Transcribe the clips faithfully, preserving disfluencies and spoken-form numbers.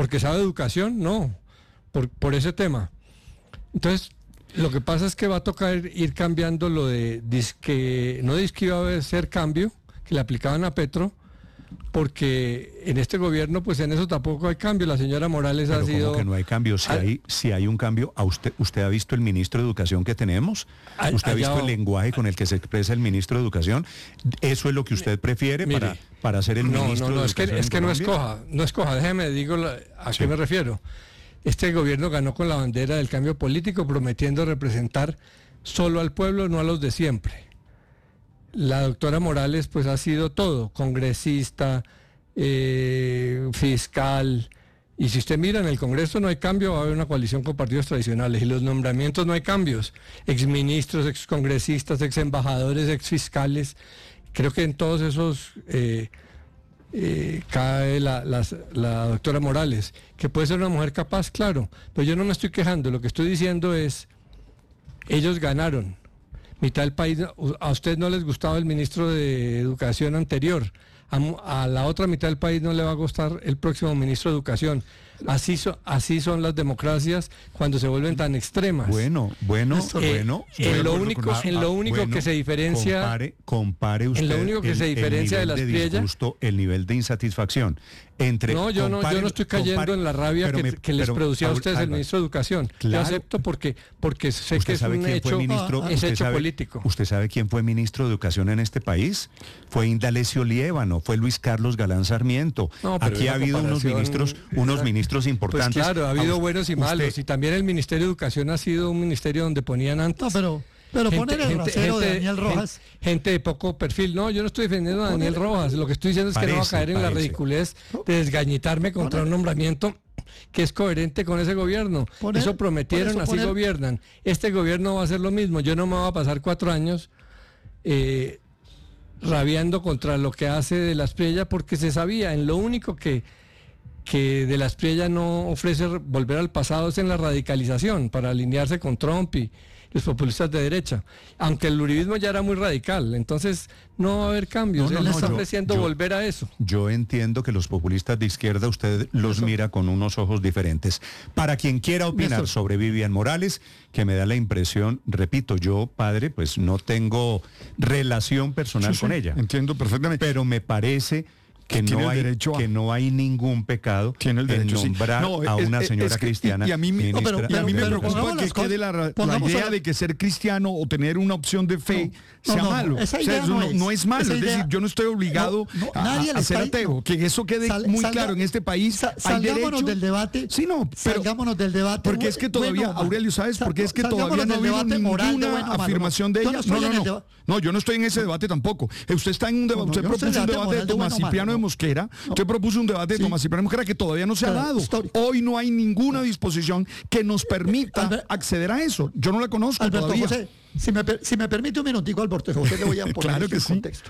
porque sabe educación, no, por, por ese tema. Entonces, lo que pasa es que va a tocar ir cambiando lo de disque, no disque iba a ser cambio, que le aplicaban a Petro, porque en este gobierno, pues en eso tampoco hay cambio. La señora Morales Pero ha sido... ¿cómo que no hay cambio? Si Ah, hay, si hay un cambio, ¿a usted, usted ha visto el ministro de Educación que tenemos? Ah, ¿Usted ha allá visto el va. lenguaje con el que se expresa el ministro de Educación? ¿Eso es lo que usted prefiere Mire, para, para ser el no, ministro no, no, de es que, Educación es que en no Colombia? escoja, no escoja, déjeme digo la- a Sí. qué me refiero. Este gobierno ganó con la bandera del cambio político, prometiendo representar solo al pueblo, no a los de siempre. La doctora Morales pues ha sido todo, congresista, eh, fiscal, y si usted mira en el Congreso no hay cambio, va a haber una coalición con partidos tradicionales, y los nombramientos no hay cambios, exministros, excongresistas, exembajadores, exfiscales, creo que en todos esos eh, eh, cae la, las- la doctora Morales, que puede ser una mujer capaz, claro, pero yo no me estoy quejando, lo que estoy diciendo es, ellos ganaron. Mitad del país, a usted no les gustaba el ministro de Educación anterior, a, mu- a la otra mitad del país no le va a gustar el próximo ministro de Educación. Así, so- así son las democracias cuando se vuelven tan extremas. Bueno, bueno, Eh, bueno. en estoy de lo acuerdo único- con- en lo único bueno, que se diferencia- Compare, compare usted en lo único que el, se el diferencia de nivel las de Priella- disgusto, el nivel de insatisfacción. Entre, No, yo no, yo compare- no estoy cayendo compare- en la rabia pero que, me- que les pero, producía a Paul ustedes el Álvarez, ministro de Educación. Yo claro. acepto porque, porque sé que ¿Usted es sabe un quién hecho, fue ministro? es ¿Usted hecho sabe- político. ¿Usted sabe quién fue ministro de Educación en este país? Fue Indalecio Liévano, fue Luis Carlos Galán Sarmiento. No, pero Aquí esa ha habido unos comparación- ministros, unos ministros Pues importantes. claro, ha habido A us- buenos y usted- malos. Y también el Ministerio de Educación ha sido un ministerio donde ponían antes... No, pero, pero poner el rasero de Daniel Rojas. Gente, gente de poco perfil. No, yo no estoy defendiendo a Daniel Rojas. Lo que estoy diciendo es que no va a Parece, caer en la parece. ridiculez de desgañitarme contra un nombramiento que es coherente con ese gobierno. Poner- eso prometieron, por eso así poner- gobiernan. Este gobierno va a hacer lo mismo. Yo no me voy a pasar cuatro años eh, rabiando contra lo que hace de las Priella porque se sabía. En lo único que que de las Priella no ofrece re- volver al pasado es en la radicalización para alinearse con Trump y los populistas de derecha, aunque el uribismo ya era muy radical, entonces no va a haber cambios. No, no, Él no, está yo- ofreciendo yo- volver a eso. Yo entiendo que los populistas de izquierda usted los mira con unos ojos diferentes. Para quien quiera opinar Néstor. sobre Vivian Morales, que me da la impresión, repito, yo, padre, pues no tengo relación personal Sí, con sí, ella. entiendo perfectamente. Pero me parece que Que tiene no, el hay, derecho a- que no hay ningún pecado Tiene el derecho, en sí. nombrar No, a es- una es- señora es que- cristiana. y, y a mí, me- ministra No, pero- y a mí me de pero preocupa pongamos que las cosas- quede la, la pongamos idea a- de que ser cristiano o tener una opción de fe No, sea no, no, malo. esa O sea, idea eso no no, es. no es malo. Esa Es decir, idea- yo no estoy obligado No, no, a- nadie a, le a ser está- ateo. no. Que eso quede Sal- muy salga- claro. En este país Sa- hay salgámonos derecho. del debate. Sí, no, pero Salgámonos del debate. porque es que todavía, bueno, Aurelio, ¿sabes? sal- Porque es que salgámonos todavía no ha del habido debate moral de ninguna bueno o malo. afirmación de Yo ella. estoy No, en no, el no. deba- No, yo no estoy en ese debate tampoco. Eh, Usted está en un debate, No, no, usted yo no estoy propuso en un debate debate de moral de Tomás bueno o Cipriano malo, de no. Mosquera. Usted propuso un debate de Sí. Tomás Cipriano de Mosquera que todavía no se ha Claro, dado. histori- Hoy no hay ninguna disposición que nos permita Albert- acceder a eso. Yo no la conozco Alberto todavía. José, si me, per- si me permite un minutico, Alberto José, le voy a poner Claro que el sí. contexto.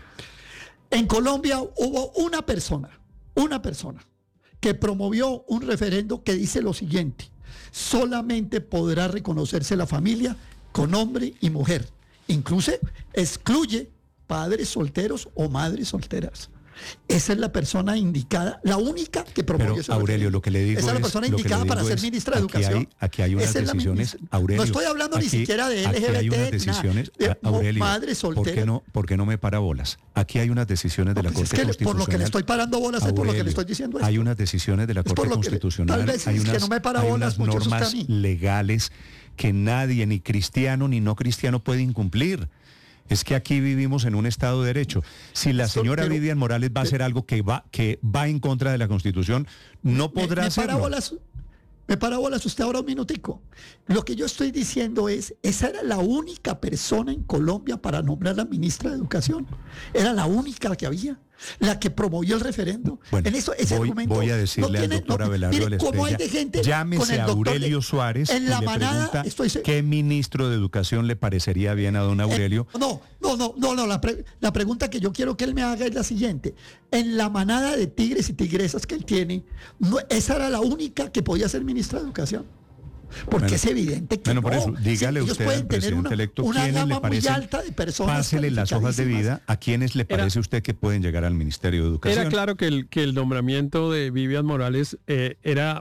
En Colombia hubo una persona, una persona, que promovió un referendo que dice lo siguiente: solamente podrá reconocerse la familia con hombre y mujer. Incluso excluye padres solteros o madres solteras. Esa es la persona indicada, la única que promovió Pero, ese Aurelio, referendo. lo que le digo Esa es la es- persona lo que le indicada para digo ser es, ministra de aquí hay- Educación. aquí hay unas Esa es la decisiones, ministra. Aurelio, No estoy hablando ni aquí- siquiera de aquí L G B T, hay unas nada, decisiones, de a- Aurelio, madre ¿por soltera. qué no, por qué no me para bolas? Aquí hay unas decisiones de No, la pues es Corte que le- Constitucional. por lo que le estoy parando bolas es por lo que le Aurelio, estoy diciendo esto. Hay unas decisiones de la Es por Corte lo que le- Constitucional, tal vez hay es que unas, no me para hay bolas unas mucho es usted a normas mí. legales que nadie, ni cristiano ni no cristiano, puede incumplir. Es que aquí vivimos en un Estado de Derecho. Si la Esto- señora pero- Vivian Morales va a hacer algo que va, que va en contra de la Constitución, no podrá me, me hacerlo. para bolas, me para bolas usted ahora un minutico. Lo que yo estoy diciendo es, esa era la única persona en Colombia para nombrar a ministra de Educación. Era la única que había, la que promovió el referendo. Bueno, en eso, ese voy, argumento voy a decirle no tiene- al doctor no, Abelardo mire de la cómo hay Estrella, de gente con llámese el a doctor Aurelio de- Suárez en y la le manada, pregunta estoy se- qué ministro de Educación le parecería bien a don Aurelio. Eh, no, no, no, no, no. La, pre- la pregunta que yo quiero que él me haga es la siguiente. En la manada de tigres y tigresas que él tiene, no, esa era la única que podía ser ministra de Educación. Porque Bueno, es evidente que Bueno, no. por eso, dígale Sí, ellos usted pueden al tener presidente una, electo una quiénes gama le parecen, muy alta de personas. pásele las hojas de calificadísimas. vida a quienes le parece usted que pueden llegar al Ministerio de Educación. Era claro que el, que el nombramiento de Vivian Morales eh, era